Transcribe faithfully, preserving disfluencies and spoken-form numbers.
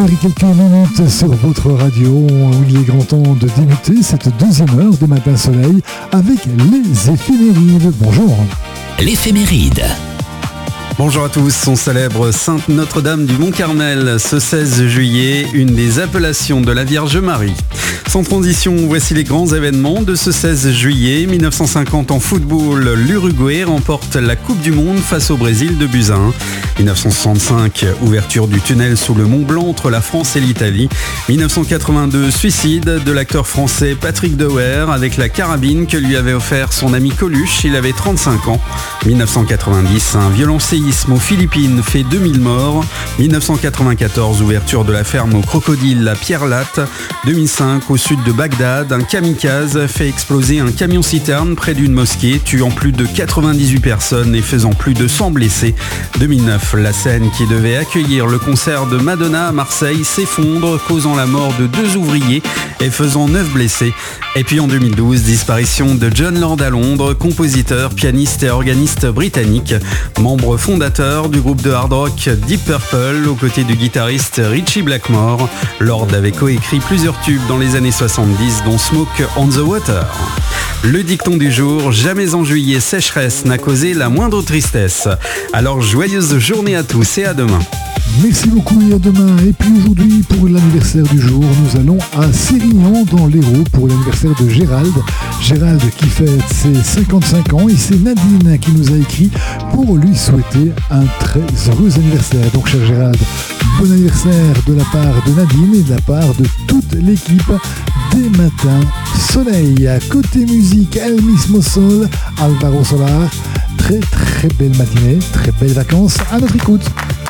Et quelques minutes sur votre radio où il est grand temps de débuter cette deuxième heure de Matin Soleil avec les éphémérides. Bonjour. L'éphéméride. Bonjour à tous, on célèbre Sainte Notre-Dame du Mont-Carmel ce seize juillet, une des appellations de la Vierge Marie. Sans transition, voici les grands événements de ce seize juillet. mille neuf cent cinquante en football, l'Uruguay remporte la Coupe du Monde face au Brésil de buts à un. mille neuf cent soixante-cinq, ouverture du tunnel sous le Mont Blanc entre la France et l'Italie. mille neuf cent quatre-vingt-deux, suicide de l'acteur français Patrick Dewaere avec la carabine que lui avait offert son ami Coluche, il avait trente-cinq ans. mille neuf cent quatre-vingt-dix, un violent séisme aux Philippines fait deux mille morts. mille neuf cent quatre-vingt-quatorze, ouverture de la ferme aux crocodiles à Pierre-Latte. deux mille cinq, au sud de Bagdad, un kamikaze fait exploser un camion-citerne près d'une mosquée, tuant plus de quatre-vingt-dix-huit personnes et faisant plus de cent blessés. deux mille neuf, la scène qui devait accueillir le concert de Madonna à Marseille s'effondre, causant la mort de deux ouvriers et faisant neuf blessés. Et puis en deux mille douze, disparition de Jon Lord à Londres, compositeur, pianiste et organiste britannique, membre fondateur du groupe de hard rock Deep Purple aux côtés du guitariste Ritchie Blackmore. Lord avait coécrit plusieurs tubes dans les années soixante-dix, dont Smoke on the Water. Le dicton du jour, jamais en juillet sécheresse n'a causé la moindre tristesse. Alors joyeuse journée à tous et à demain. Merci beaucoup et à demain. Et puis aujourd'hui, pour l'anniversaire du jour, nous allons à Sérignan dans l'Hérault pour l'anniversaire de Gérald. Gérald qui fête ses cinquante-cinq ans et c'est Nadine qui nous a écrit pour lui souhaiter un très heureux anniversaire. Donc cher Gérald, bon anniversaire de la part de Nadine et de la part de toute l'équipe des Matins Soleil. Côté musique, El Mismo Sol, Alvaro Solar. Très très belle matinée, très belles vacances à notre écoute.